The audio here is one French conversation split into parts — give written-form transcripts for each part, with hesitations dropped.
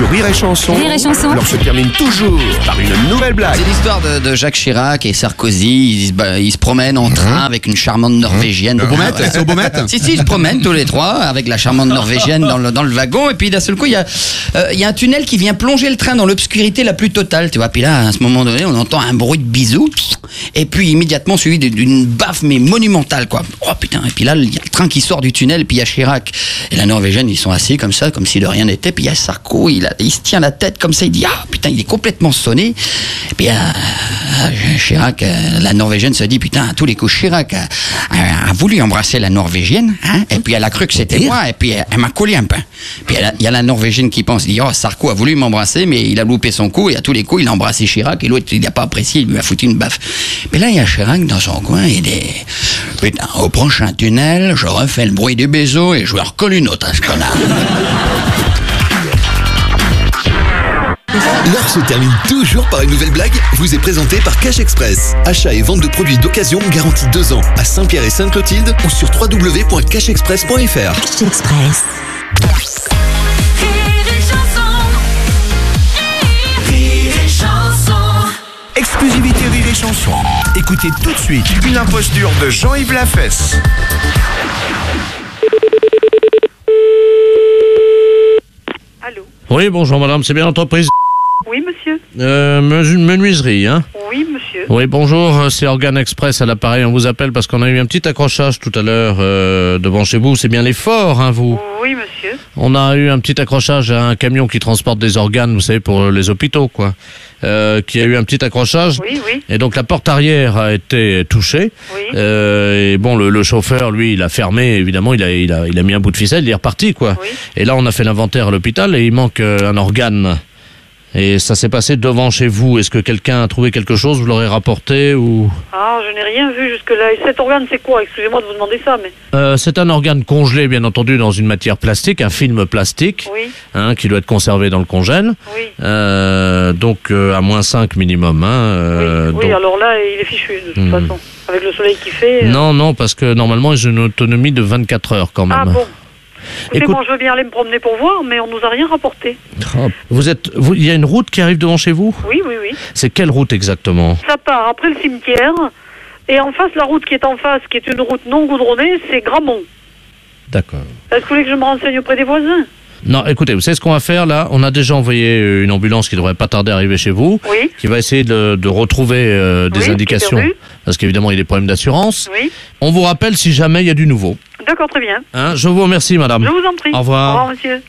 sur Rire et Chanson. Rire et Chanson. Alors se termine toujours par une nouvelle blague. C'est l'histoire de Jacques Chirac et Sarkozy. Ils se promènent en train avec une charmante norvégienne. Au Beaumet, c'est au Beaumet. Si, ils se promènent tous les trois avec la charmante norvégienne dans le wagon. Et puis d'un seul coup, il y a un tunnel qui vient plonger le train dans l'obscurité la plus totale. Tu vois, puis là, à ce moment donné, on entend un bruit de bisous. Et puis immédiatement suivi d'une baffe mais monumentale, quoi. Oh putain. Et puis là, il y a le train qui sort du tunnel. Puis il y a Chirac et la norvégienne, ils sont assis comme ça, comme si de rien n'était. Puis il y a Sarko, il se tient la tête comme ça. Il dit ah putain, il est complètement sonné. Et puis Chirac, la norvégienne se dit putain, à tous les coups, Chirac a voulu embrasser la norvégienne, hein, et puis elle a cru que c'était moi, et puis elle m'a collé un pain. Puis il y a la norvégienne qui pense, dit oh Sarko a voulu m'embrasser, mais il a loupé son coup, et à tous les coups il a embrassé Chirac, et l'autre il n'a pas apprécié, il lui a foutu une baffe. Mais là il y a Chirac dans son coin, il dit putain, au prochain tunnel, je refais le bruit du baiser et je lui en recolle une autre à ce connard. L'heure se termine toujours par une nouvelle blague, vous est présentée par Cash Express. Achat et vente de produits d'occasion garantie 2 ans à Saint-Pierre et Sainte-Clotilde ou sur www.cashexpress.fr. Cash Express. Exclusivité Rire et Chanson. Écoutez tout de suite une imposture de Jean-Yves Lafesse. Allô? Oui, bonjour madame, c'est bien l'entreprise Oui, monsieur. menuiserie, hein? Oui, monsieur. Oui, bonjour, c'est Organe Express à l'appareil, on vous appelle parce qu'on a eu un petit accrochage tout à l'heure devant chez vous, c'est bien les Forts, hein, vous? Oui, monsieur. On a eu un petit accrochage à un camion qui transporte des organes, vous savez, pour les hôpitaux, quoi. Qui a eu un petit accrochage. Oui, oui. Et donc la porte arrière a été touchée. Oui. Et bon, le chauffeur, lui, il a fermé, évidemment, il a mis un bout de ficelle, il est reparti, quoi. Oui. Et là, on a fait l'inventaire à l'hôpital et il manque un organe. Et ça s'est passé devant chez vous. Est-ce que quelqu'un a trouvé quelque chose? Vous l'aurez rapporté ou... Ah, je n'ai rien vu jusque-là. Et cet organe, c'est quoi? Excusez-moi de vous demander ça, mais... C'est un organe congelé, bien entendu, dans une matière plastique, un film plastique, Oui. hein, qui doit être conservé dans le congèle. Oui. Donc à -5 minimum. Hein, oui, donc... alors là, il est fichu, de toute façon. Avec le soleil qu'il fait... Non, parce que normalement, j'ai une autonomie de 24 heures quand même. Ah bon? Écoutez, Écoute... moi, je veux bien aller me promener pour voir, mais on nous a rien rapporté. Il y a une route qui arrive devant chez vous? Oui, oui, oui. C'est quelle route exactement? Ça part après le cimetière, et en face, la route qui est en face, qui est une route non goudronnée, c'est Gramont. D'accord. Est-ce que vous voulez que je me renseigne auprès des voisins? Non, écoutez, vous savez ce qu'on va faire là? On a déjà envoyé une ambulance qui devrait pas tarder à arriver chez vous, Oui. qui va essayer de retrouver des indications, parce qu'évidemment il y a des problèmes d'assurance. Oui. On vous rappelle si jamais il y a du nouveau. D'accord, très bien. Hein, je vous remercie, madame. Je vous en prie. Au revoir. Au revoir, monsieur.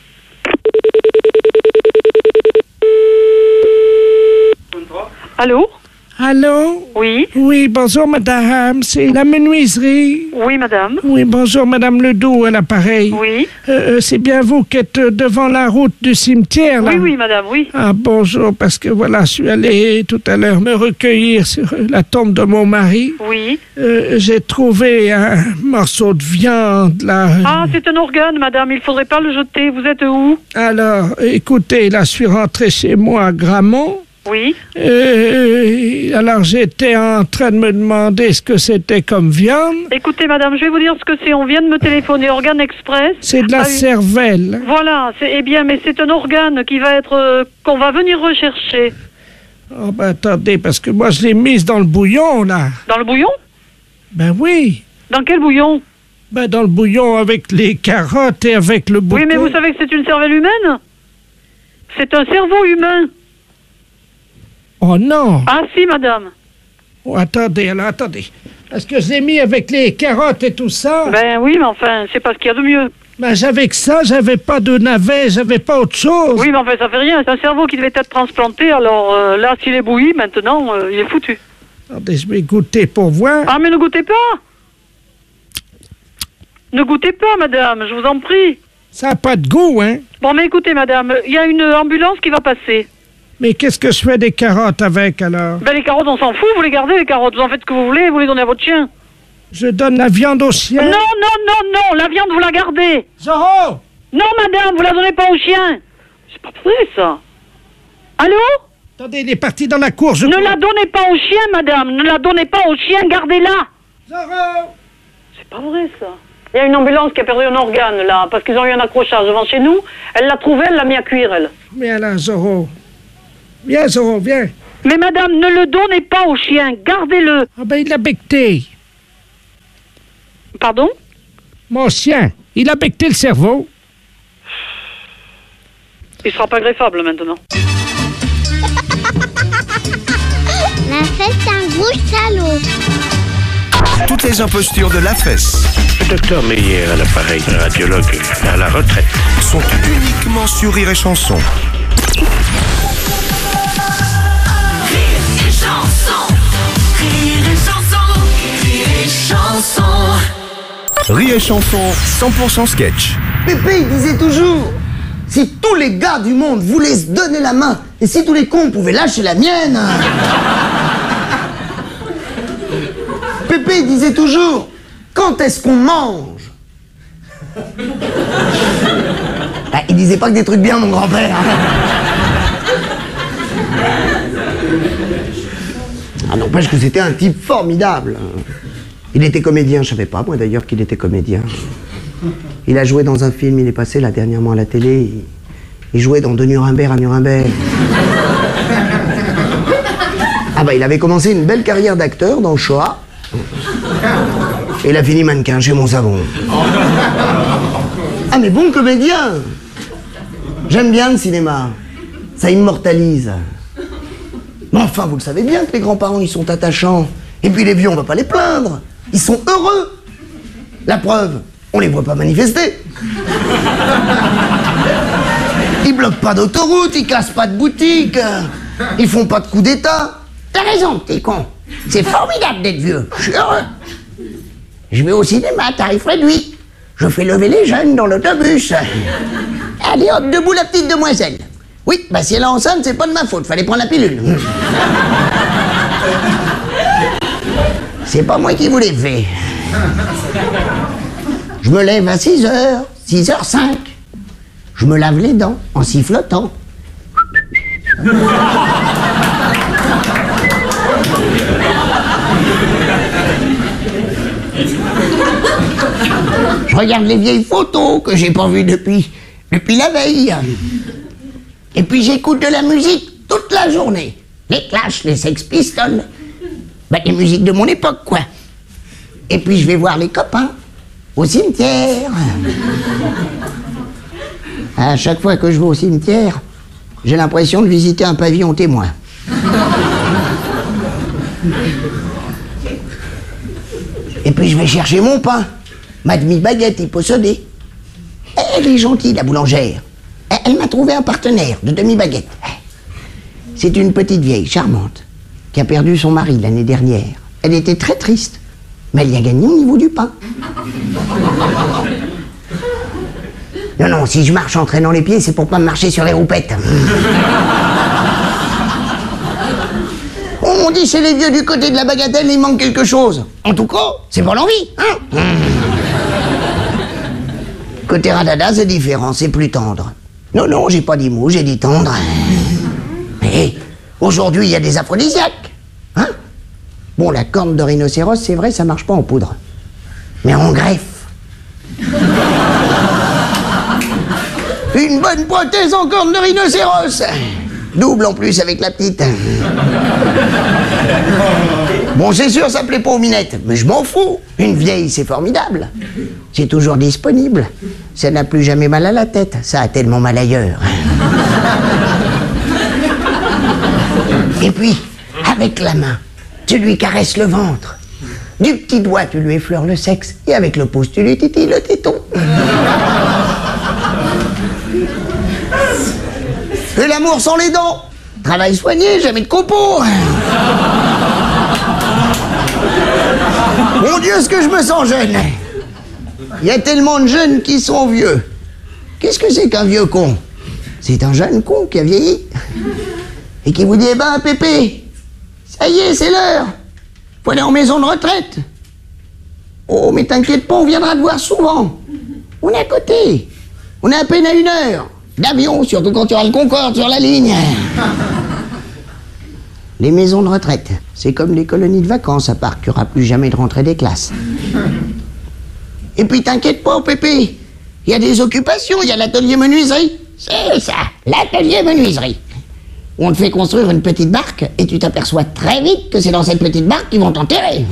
Allô? Allô? Oui. Oui, bonjour madame, c'est la menuiserie. Oui, madame. Oui, bonjour madame Ledoux à l'appareil. Oui. C'est bien vous qui êtes devant la route du cimetière, là? Oui, oui, madame, oui. Ah, bonjour, parce que voilà, je suis allé tout à l'heure me recueillir sur la tombe de mon mari. Oui. J'ai trouvé un morceau de viande, là. Ah, c'est un organe, madame, il faudrait pas le jeter. Vous êtes où? Alors, écoutez, là, je suis rentré chez moi à Gramont. Oui. Alors j'étais en train de me demander ce que c'était comme viande. Écoutez, madame, je vais vous dire ce que c'est. On vient de me téléphoner, Organe Express. C'est de la cervelle. Voilà, eh bien, mais c'est un organe qui va être... qu'on va venir rechercher. Oh, ben attendez, parce que moi je l'ai mise dans le bouillon, là. Dans le bouillon? Ben oui. Dans quel bouillon? Ben dans le bouillon avec les carottes et avec le bouquet. Oui, mais vous savez que c'est une cervelle humaine? C'est un cerveau humain. Oh non! Ah si, madame. Oh, attendez. Est-ce que je l'ai mis avec les carottes et tout ça? Ben oui, mais enfin, c'est pas ce qu'il y a de mieux. Ben j'avais que ça, j'avais pas de navet, j'avais pas autre chose. Oui, mais enfin, ça fait rien. C'est un cerveau qui devait être transplanté, alors là, s'il est bouilli, maintenant, il est foutu. Attendez, je vais goûter pour voir. Ah, mais ne goûtez pas! Ne goûtez pas, madame, je vous en prie. Ça n'a pas de goût, hein? Bon, mais écoutez, madame, il y a une ambulance qui va passer. Mais qu'est-ce que je fais des carottes avec, alors? Ben, les carottes, on s'en fout, vous les gardez, les carottes. Vous en faites ce que vous voulez, vous les donnez à votre chien. Je donne la viande au chien? Non, la viande, vous la gardez. Zorro! Non, madame, vous la donnez pas au chien. C'est pas vrai, ça. Allô? Attendez, il est parti dans la cour, Ne la donnez pas au chien, madame. Ne la donnez pas au chien, gardez-la. Zorro! C'est pas vrai, ça. Il y a une ambulance qui a perdu un organe, là, parce qu'ils ont eu un accrochage devant chez nous. Elle l'a trouvé, elle l'a mis à cuire, elle. Viens là, Zorro. Viens, Zorro, viens. Mais madame, ne le donnez pas au chien, gardez-le. Ah ben, il a becté. Pardon? Mon chien, il a becté le cerveau. Il sera pas greffable, maintenant. La fesse, c'est un gros salaud. Toutes les impostures de la fesse Le docteur Meyer à l'appareil, radiologue à la retraite. sont uniquement sur Rire et Chanson. Rire et Chanson, 100% sketch. Pépé, il disait toujours, si tous les gars du monde voulaient se donner la main, et si tous les cons pouvaient lâcher la mienne. Pépé, il disait toujours, quand est-ce qu'on mange? Bah, il disait pas que des trucs bien, mon grand-père. Ah, n'empêche que c'était un type formidable. Il était comédien, je savais pas moi d'ailleurs qu'il était comédien. Il a joué dans un film, il est passé là dernièrement à la télé. Il jouait dans De Nuremberg à Nuremberg. Ah bah il avait commencé une belle carrière d'acteur dans Shoah. Et il a fini mannequin chez Montsavon. Ah mais bon comédien. J'aime bien le cinéma. Ça immortalise. Mais enfin, vous le savez bien que les grands-parents, ils sont attachants. Et puis les vieux, on va pas les plaindre. Ils sont heureux. La preuve, on les voit pas manifester. Ils bloquent pas d'autoroute, ils cassent pas de boutique. Ils font pas de coup d'état. T'as raison, t'es con. C'est formidable d'être vieux. Je suis heureux. Je vais au cinéma, tarif réduit. Je fais lever les jeunes dans l'autobus. Allez hop, debout la petite demoiselle. Oui, bah si elle est enceinte, c'est pas de ma faute, fallait prendre la pilule. C'est pas moi qui vous l'ai fait. Je me lève à 6h, 6h05. Je me lave les dents en sifflotant. Je regarde les vieilles photos que j'ai pas vues depuis la veille. Et puis j'écoute de la musique toute la journée. Les Clash, les Sex Pistols. Bah, les musiques de mon époque, quoi. Et puis je vais voir les copains au cimetière. À chaque fois que je vais au cimetière, j'ai l'impression de visiter un pavillon témoin. Et puis je vais chercher mon pain. Ma demi-baguette hyposodée. Elle est gentille, la boulangère. Elle m'a trouvé un partenaire de demi-baguette. C'est une petite vieille charmante qui a perdu son mari l'année dernière. Elle était très triste, mais elle y a gagné au niveau du pain. Non, non, si je marche en traînant les pieds, c'est pour pas me marcher sur les roupettes. On dit chez les vieux du côté de la bagatelle, il manque quelque chose. En tout cas, c'est pour l'envie, hein. Côté radada, c'est différent, c'est plus tendre. Non, non, j'ai pas dit mou, j'ai dit tendre. Mais aujourd'hui, il y a des aphrodisiaques. Hein? Bon, la corne de rhinocéros, c'est vrai, ça marche pas en poudre. Mais en greffe. Une bonne prothèse en corne de rhinocéros. Double en plus avec la petite. Bon, c'est sûr, ça plaît pas aux minettes, mais je m'en fous. Une vieille, c'est formidable. C'est toujours disponible. Ça n'a plus jamais mal à la tête. Ça a tellement mal ailleurs. Et puis, avec la main, tu lui caresses le ventre. Du petit doigt, tu lui effleures le sexe. Et avec le pouce, tu lui titilles le téton. Et l'amour sans les dents. Travail soigné, jamais de copeaux. Mon Dieu, ce que je me sens jeune. Il y a tellement de jeunes qui sont vieux. Qu'est-ce que c'est qu'un vieux con? C'est un jeune con qui a vieilli. Et qui vous dit, eh ben, Pépé, ça y est, c'est l'heure. Faut aller en maison de retraite. Oh, mais t'inquiète pas, on viendra te voir souvent. On est à côté. On est à peine à 1 heure. D'avion, surtout quand tu auras le Concorde sur la ligne. Les maisons de retraite, c'est comme les colonies de vacances, à part qu'il n'y aura plus jamais de rentrée des classes. Et puis t'inquiète pas, Pépé. Il y a des occupations, il y a l'atelier menuiserie. C'est ça, l'atelier menuiserie. On te fait construire une petite barque et tu t'aperçois très vite que c'est dans cette petite barque qu'ils vont t'enterrer.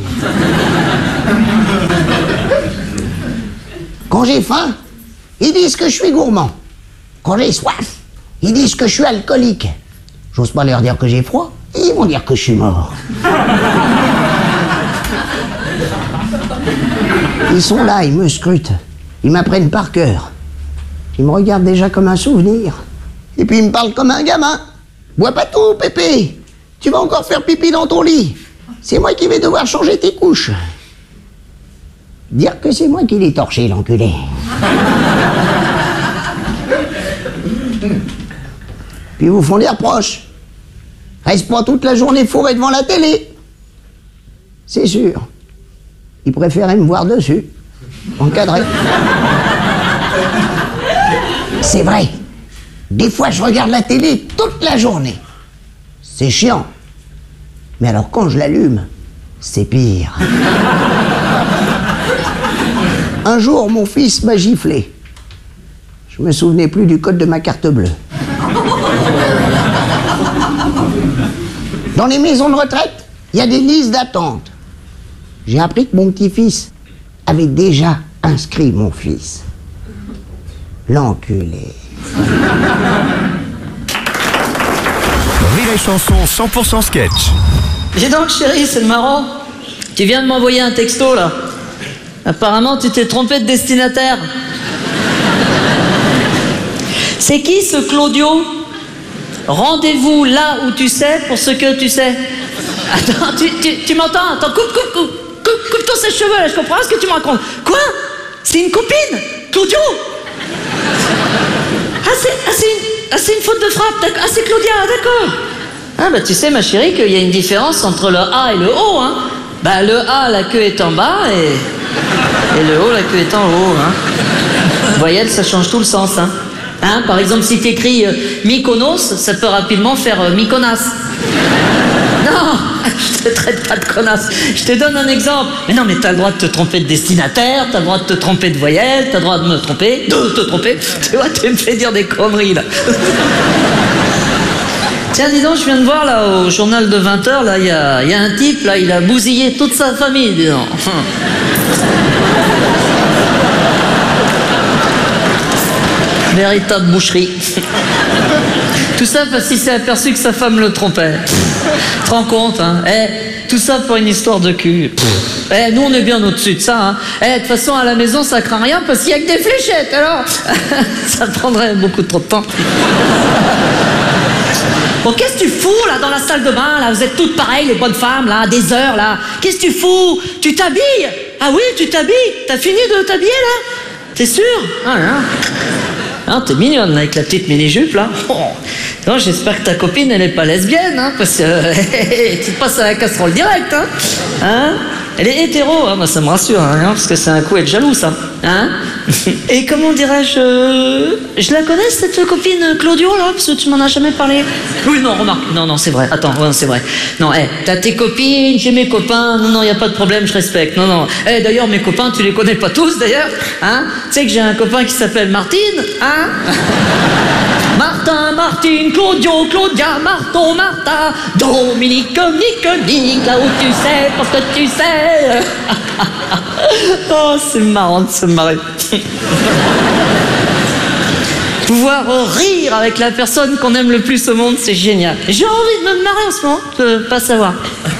Quand j'ai faim, ils disent que je suis gourmand. Quand j'ai soif, ils disent que je suis alcoolique. J'ose pas leur dire que j'ai froid, ils vont dire que je suis mort. Ils sont là, ils me scrutent. Ils m'apprennent par cœur. Ils me regardent déjà comme un souvenir. Et puis ils me parlent comme un gamin. Bois pas tout, Pépé. Tu vas encore faire pipi dans ton lit. C'est moi qui vais devoir changer tes couches. Dire que c'est moi qui l'ai torché, l'enculé. Puis ils vous font des reproches. Reste pas toute la journée fourré devant la télé. C'est sûr. Ils préféraient me voir dessus. Encadré. C'est vrai. Des fois, je regarde la télé toute la journée. C'est chiant. Mais alors, quand je l'allume, c'est pire. Un jour, mon fils m'a giflé. Je me souvenais plus du code de ma carte bleue. Dans les maisons de retraite, il y a des listes d'attente. J'ai appris que mon petit-fils avait déjà inscrit mon fils. L'enculé. Rire et Chanson 100% sketch. Dis donc chérie, c'est marrant. Tu viens de m'envoyer un texto là. Apparemment tu t'es trompé de destinataire. C'est qui ce Claudio? Rendez-vous là où tu sais pour ce que tu sais. Attends, tu m'entends? Attends, coupe tous ses cheveux là, je comprends pas ce que tu me racontes. Quoi? C'est une copine? Claudio? C'est une faute de frappe, d'accord. Ah, c'est Claudia, d'accord. Ah, bah tu sais, ma chérie, qu'il y a une différence entre le A et le O, hein. Bah, le A, la queue est en bas, et le O, la queue est en haut, hein. Voyelle, ça change tout le sens, hein. Hein, par exemple, si t'écris Mykonos, ça peut rapidement faire Mykonas. Non, je te traite pas de connasse. Je te donne un exemple. Mais non, mais t'as le droit de te tromper de destinataire, t'as le droit de te tromper de voyelle, t'as le droit de te tromper. Tu vois, tu me fais dire des conneries, là. Tiens, dis donc, je viens de voir, là, au journal de 20h, là, il y a un type, là, il a bousillé toute sa famille, dis donc. Véritable boucherie. Tout ça parce qu'il s'est aperçu que sa femme le trompait. Tu te rends compte, hein? Tout ça pour une histoire de cul. Nous on est bien au-dessus de ça, hein. De toute façon à la maison ça craint rien parce qu'il y a que des fléchettes, alors ça prendrait beaucoup trop de temps. Bon, qu'est-ce que tu fous là dans la salle de bain là? Vous êtes toutes pareilles, les bonnes femmes là, des heures là. Qu'est-ce que tu fous? Tu t'habilles? Ah oui, tu t'habilles? T'as fini de t'habiller là? T'es sûr? Ah non. Ah, t'es mignonne avec la petite mini-jupe là. Oh. Non, j'espère que ta copine elle est pas lesbienne, hein, parce que tu te passes à la casserole direct, hein. Elle est hétéro, hein, moi ça me rassure, hein, parce que c'est un coup être jaloux ça, hein. Et comment dirais-je, je la connais cette copine Claudio là, parce que tu m'en as jamais parlé. Oui, non, remarque, non, c'est vrai. Attends, ouais, c'est vrai. Non, t'as tes copines, j'ai mes copains. Non, y a pas de problème, je respecte. Non. D'ailleurs, mes copains, tu les connais pas tous d'ailleurs, hein. Tu sais que j'ai un copain qui s'appelle Martine, hein. Martin, Martine, Claudio, Claudia, Marton, Martha, Dominique, Nick, là où tu sais, parce que tu sais. Oh, c'est marrant de se marrer. Pouvoir rire avec la personne qu'on aime le plus au monde, c'est génial. J'ai envie de me marrer en ce moment, de pas savoir.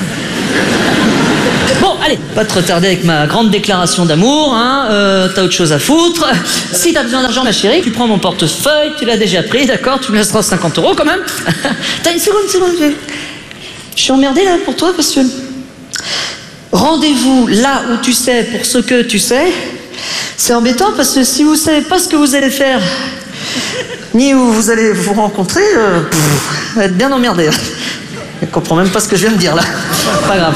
Bon, allez, pas te retarder avec ma grande déclaration d'amour, hein. T'as autre chose à foutre. Si t'as besoin d'argent, ma chérie, tu prends mon portefeuille, tu l'as déjà pris, d'accord? Tu me laisseras 50 € quand même. T'as une seconde. Je suis emmerdée là pour toi parce que... Rendez-vous là où tu sais pour ce que tu sais. C'est embêtant parce que si vous savez pas ce que vous allez faire, ni où vous allez vous rencontrer, vous allez être bien emmerdé. Je comprends même pas ce que je viens de dire là. Pas grave.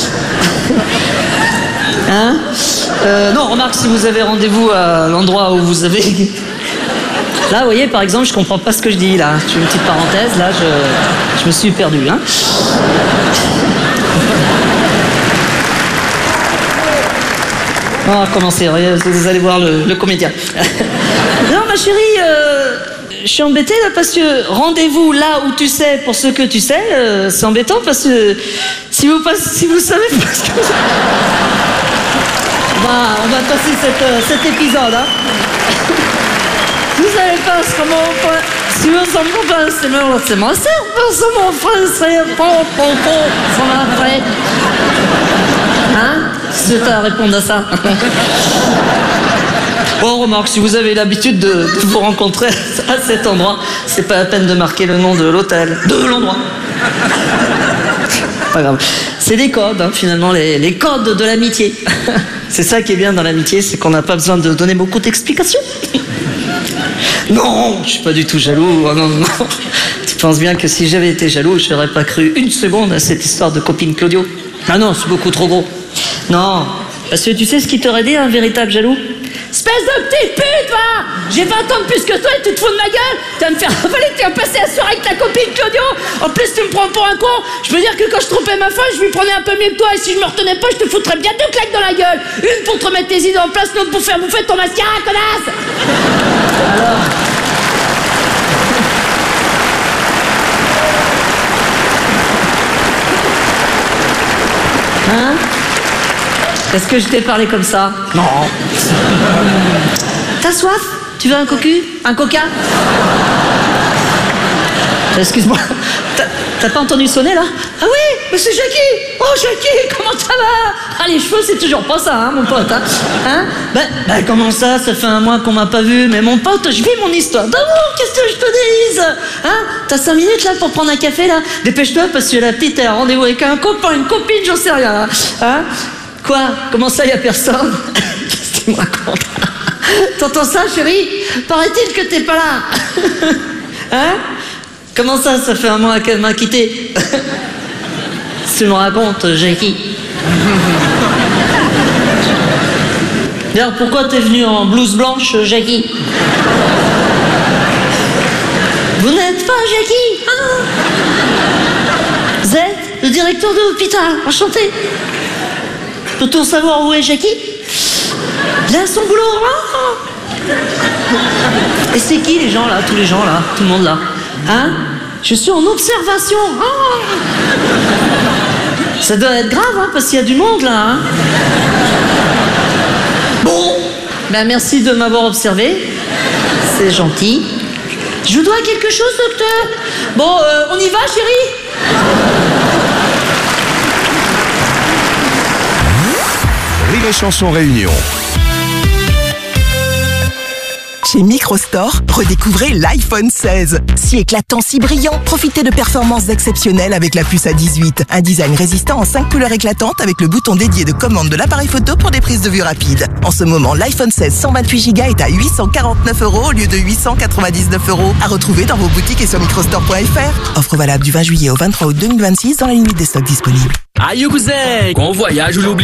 Hein? Non, remarque, si vous avez rendez-vous à l'endroit où vous avez... Là, vous voyez, par exemple, je comprends pas ce que je dis, là. Je fais une petite parenthèse, là, je me suis perdu, hein. On va recommencer, vous allez voir le comédien. Non, ma chérie, je suis embêtée là parce que rendez-vous là où tu sais pour ce que tu sais, c'est embêtant parce que si vous savez pas ce que on va passer cet épisode, hein. Vous savez pas comment si vous en pas, c'est mon frère, c'est hein? C'est à répondre à ça. Bon, remarque, si vous avez l'habitude de vous rencontrer à cet endroit, c'est pas la peine de marquer le nom de l'hôtel, de l'endroit. Pas grave. C'est des codes, hein, finalement, les codes de l'amitié. C'est ça qui est bien dans l'amitié, c'est qu'on n'a pas besoin de donner beaucoup d'explications. Non, je suis pas du tout jaloux. Oh, non. Tu penses bien que si j'avais été jaloux, je n'aurais pas cru une seconde à cette histoire de copine Claudio. Ah non, c'est beaucoup trop gros. Non, parce que tu sais ce qui t'aurait dit un véritable jaloux? Espèce de petite pute, va! J'ai 20 ans de plus que toi et tu te fous de ma gueule! Tu vas me faire avaler, tu vas passer la soirée avec ta copine Claudio! En plus, tu me prends pour un con! Je veux dire que quand je trompais ma femme, je lui prenais un peu mieux que toi et si je me retenais pas, je te foutrais bien 2 claques dans la gueule! Une pour te remettre tes idées en place, l'autre pour faire bouffer ton mascara, connasse! Alors... Hein? Est-ce que je t'ai parlé comme ça? Non. T'as soif? Tu veux un cocu? Un coca? Excuse-moi, t'as pas entendu sonner là? Ah oui, mais c'est Jackie! Oh Jackie, comment ça va? Ah les cheveux c'est toujours pas ça, hein mon pote, hein? Ben comment ça? Ça fait un mois qu'on m'a pas vu, mais mon pote, je vis mon histoire d'amour, qu'est-ce que je te dise? Hein? T'as 5 minutes là pour prendre un café là? Dépêche-toi parce que la petite elle a rendez-vous avec un copain, une copine, j'en sais rien là. Hein? Quoi? Comment ça y a personne? Qu'est-ce qu'il me raconte? T'entends ça chérie? Paraît-il que t'es pas là. Hein? Comment ça fait un mois qu'elle m'a quitté? Tu me racontes, Jackie. D'ailleurs, pourquoi t'es venu en blouse blanche, Jackie? Vous n'êtes pas Jackie, hein? Vous êtes le directeur de l'hôpital, enchanté. Peut-on savoir où est Jackie? Il a son boulot, hein? Et c'est qui les gens là, tous les gens là, tout le monde là? Hein? Je suis en observation. Oh, ça doit être grave, hein, parce qu'il y a du monde là. Hein? Bon, ben merci de m'avoir observé. C'est gentil. Je vous dois quelque chose, docteur? Bon, on y va, chérie? Rire et Chanson Réunion. Chez Microstore, redécouvrez l'iPhone 16. Si éclatant, si brillant, profitez de performances exceptionnelles avec la puce A18. Un design résistant en 5 couleurs éclatantes avec le bouton dédié de commande de l'appareil photo pour des prises de vue rapides. En ce moment, l'iPhone 16 128Go est à 849 € au lieu de 899 €. À retrouver dans vos boutiques et sur microstore.fr. Offre valable du 20 juillet au 23 août 2026 dans la limite des stocks disponibles. Aïe, vous êtes, qu'on voyage ou l'oublie.